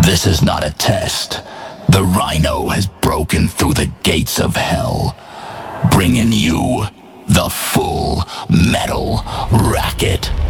This is not a test. The Rhino has broken through the gates of hell, bringing you the Full Metal Racket.